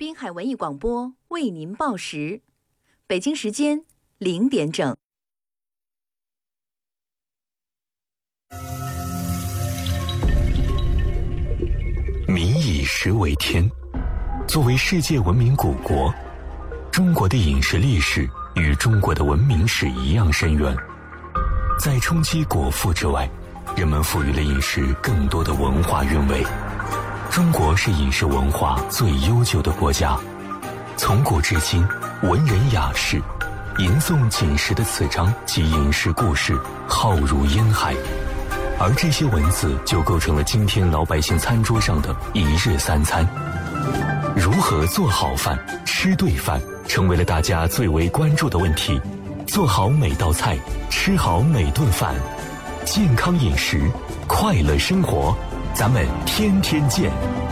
滨海文艺广播为您报时，北京时间0点整。 民以食为天，作为世界文明古国，中国的饮食历史与中国的文明史一样深远。在冲击果腹之外，人们赋予了饮食更多的文化韵味。中国是饮食文化最悠久的国家，从古至今，文人雅士吟诵锦食的词章及饮食故事浩如烟海，而这些文字就构成了今天老百姓餐桌上的一日三餐。如何做好饭、吃对饭，成为了大家最为关注的问题。做好每道菜，吃好每顿饭，健康饮食，快乐生活，咱们天天见。